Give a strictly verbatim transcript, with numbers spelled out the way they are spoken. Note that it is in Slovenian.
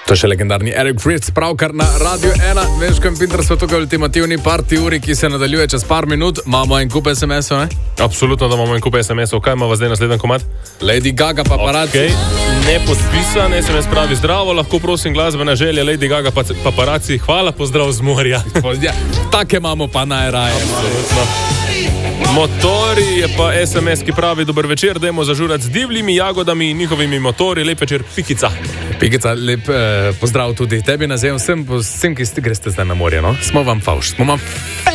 To je še legendarni Eric Fritz, pravkar na Radio ena. Veš, ko je Pinter so tukaj ultimativni party uri, ki se nadaljuje čez par minut. Imamo en kup es em esov, ne? Absolutno, da imamo en kup es em esov. Kaj imamo zdaj naslednji komad? Lady Gaga, paparazzi. Okay. Nepodpisan, es em es pravi zdravo, lahko prosim glasbena želja, Lady Gaga, paparazzi. Hvala, pozdrav z morja. Ja, take imamo pa najraje. Absolutno. Motori je pa es em es, ki pravi dober večer, dajmo zažurati z divljimi jagodami in njihovimi motori. Lep večer, Pikica. Pikica, lep eh, pozdrav tudi tebi, nazem vsem, vsem, ki ste greste zdaj na morje, no? Smo vam favš, smo vam